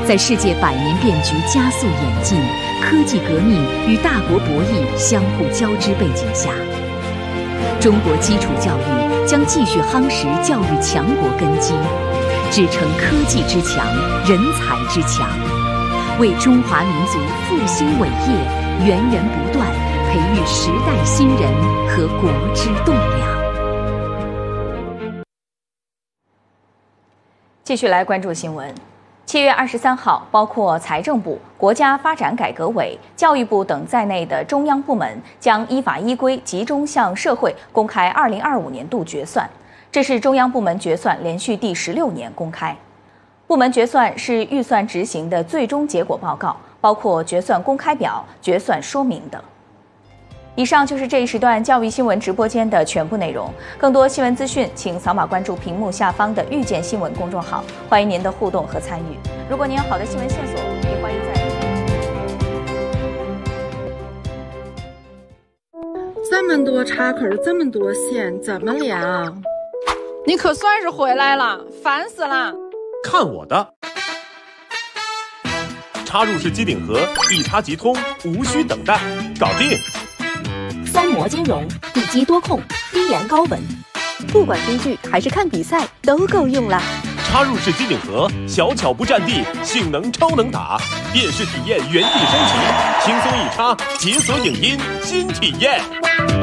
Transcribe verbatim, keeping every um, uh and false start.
在世界百年变局加速演进、科技革命与大国博弈相互交织背景下，中国基础教育将继续夯实教育强国根基，制成科技之强、人才之强，为中华民族复兴伟业源源不断培育时代新人和国之栋梁。 继续来关注新闻。七月二十三号，包括财政部、国家发展改革委、教育部等在内的中央部门将依法依规集中向社会公开二零二五年度决算。这是中央部门决算连续第十六年公开。部门决算是预算执行的最终结果报告，包括决算公开表、决算说明等。以上就是这一时段教育新闻直播间的全部内容。更多新闻资讯，请扫码关注屏幕下方的“遇见新闻”公众号，欢迎您的互动和参与。如果您有好的新闻线索，也欢迎在。 这么多插口，这么多线，怎么连啊？ 你可算是回来了，烦死了！ 看我的！插入式机顶盒，一插即通，无需等待，搞定！ 三模兼容，一机多控，低延高稳，不管追剧还是看比赛都够用了。 插入式机顶盒，小巧不占地，性能超能打，电视体验原地升级，轻松一插，解锁影音新体验。